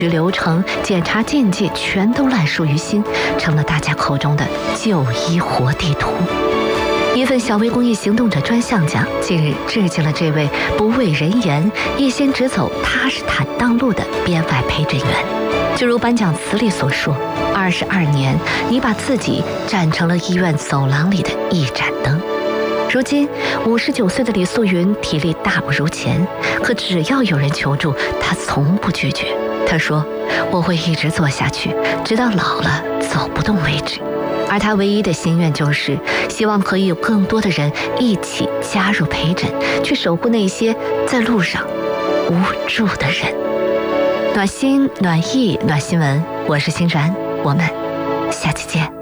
流程、检查禁忌全都烂熟于心，成了大家口中的就医活地图。一份小微公益行动者专项奖近日致敬了这位不畏人言、一心只走踏实坦荡路的编外陪诊员。就如颁奖词里所说，22年，你把自己站成了医院走廊里的一盏灯。如今59岁的李素云体力大不如前，可只要有人求助，她从不拒绝。她说：“我会一直做下去，直到老了走不动为止。”而她唯一的心愿就是希望可以有更多的人一起加入陪诊，去守护那些在路上无助的人。暖心、暖意、暖新闻，我是欣然，我们下期见。